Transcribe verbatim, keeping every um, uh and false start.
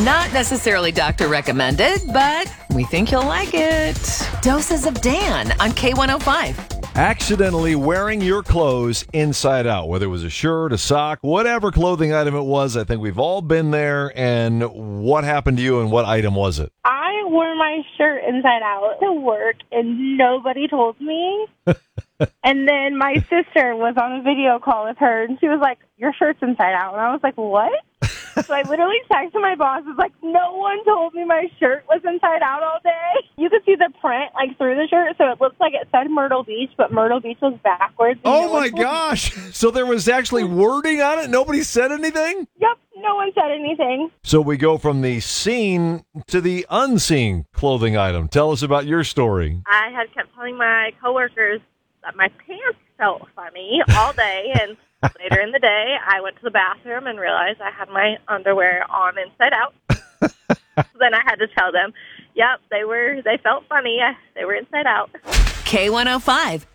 Not necessarily doctor recommended, but we think you'll like it. Doses of Dan on K one oh five. Accidentally wearing your clothes inside out, whether it was a shirt, a sock, whatever clothing item it was. I think we've all been there. And what happened to you and what item was it? I wore my shirt inside out to work and nobody told me. And then my sister was on a video call with her and she was like, your shirt's inside out. And I was like, what? So I literally texted my boss. It's like, no one told me my shirt was inside out all day. You could see the print like through the shirt, so it looked like it said Myrtle Beach, but Myrtle Beach was backwards. Oh no my gosh. So there was actually wording on it? Nobody said anything? Yep, no one said anything. So we go from the seen to the unseen clothing item. Tell us about your story. I had kept telling my coworkers that my pants felt funny all day, and later in the day, I went to the bathroom and realized I had my underwear on inside out. Then I had to tell them, yep, they were, they felt funny. They were inside out. K one oh five,